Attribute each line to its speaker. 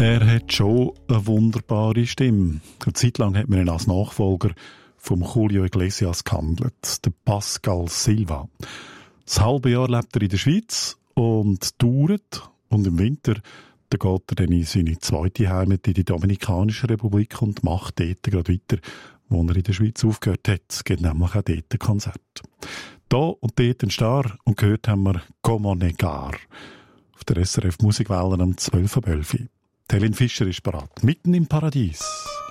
Speaker 1: Er hat schon eine wunderbare Stimme. Eine Zeit lang hat man ihn als Nachfolger vom Julio Iglesias gehandelt, der Pascal Silva. Das halbe Jahr lebt er in der Schweiz und touret. Und im Winter da geht er dann in seine zweite Heimat in die Dominikanische Republik und macht dort gerade weiter, wo er in der Schweiz aufgehört hat. Es gibt nämlich auch dort ein Konzert. Da und dort ein Star und gehört haben wir «Como negar» auf der SRF Musikwellen am 12.11 Uhr. Helen Fischer ist bereit, mitten im Paradies.